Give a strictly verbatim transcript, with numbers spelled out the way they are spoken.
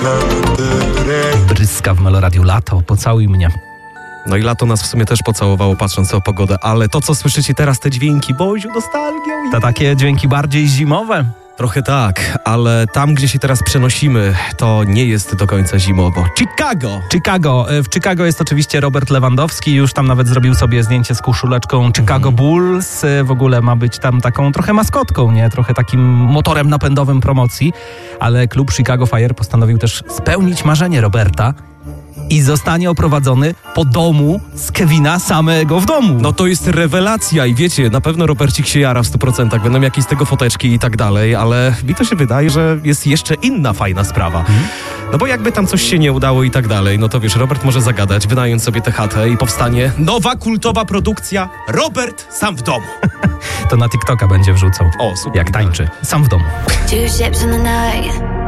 Bryska w Meloradiu lato, pocałuj mnie. No i lato nas w sumie też pocałowało, patrząc o pogodę, ale to, co słyszycie teraz, te dźwięki, Boziu, nostalgią. To takie dźwięki bardziej zimowe. Trochę tak, ale tam, gdzie się teraz przenosimy, to nie jest do końca zimowo. Chicago! Chicago. W Chicago jest oczywiście Robert Lewandowski, już tam nawet zrobił sobie zdjęcie z koszuleczką Chicago mm. Bulls. W ogóle ma być tam taką trochę maskotką, nie? Trochę takim motorem napędowym promocji. Ale klub Chicago Fire postanowił też spełnić marzenie Roberta i zostanie oprowadzony po domu z Kevina samego w domu. No to jest rewelacja i wiecie, na pewno Robercik się jara w stu procentach, będą jakieś z tego foteczki i tak dalej, ale mi to się wydaje, że jest jeszcze inna fajna sprawa. Hmm. No bo jakby tam coś się nie udało i tak dalej, no to wiesz, Robert może zagadać, wynająć sobie tę chatę i powstanie nowa kultowa produkcja Robert sam w domu. To na TikToka będzie wrzucał. O, super. Jak tańczy. Sam w domu. Two ships in the night.